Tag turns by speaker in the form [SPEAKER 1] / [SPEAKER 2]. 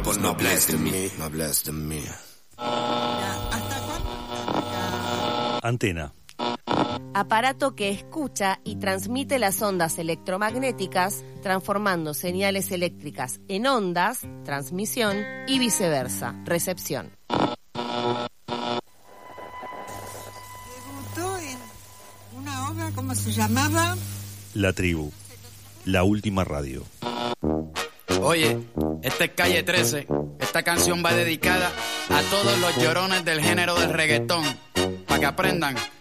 [SPEAKER 1] tiempos no hables de mí, no hables de mí.
[SPEAKER 2] ¿Hasta cuándo?
[SPEAKER 3] Antena.
[SPEAKER 4] Aparato que escucha y transmite las ondas electromagnéticas, transformando señales eléctricas en ondas, transmisión, y viceversa, recepción.
[SPEAKER 2] Debutó en una obra, ¿cómo se llamaba?
[SPEAKER 3] La Tribu. La última radio.
[SPEAKER 5] Oye, esta es Calle 13. Esta canción va dedicada a todos los llorones del género del reggaetón. Para que aprendan